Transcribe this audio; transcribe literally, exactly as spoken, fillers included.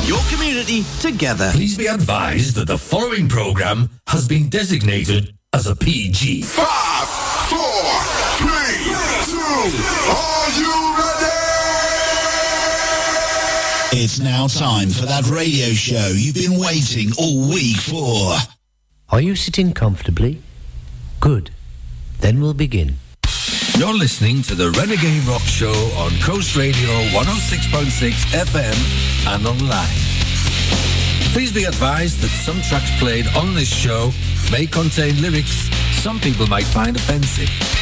Your community together. Please be advised that the following programme has been designated as a P G. Five, four, three, two, are you ready? It's now time for that radio show you've been waiting all week for. Are you sitting comfortably? Good. Then we'll begin. You're listening to the Renegade Rock Show on Coast Radio one oh six point six F M and online. Please be advised that some tracks played on this show may contain lyrics some people might find offensive.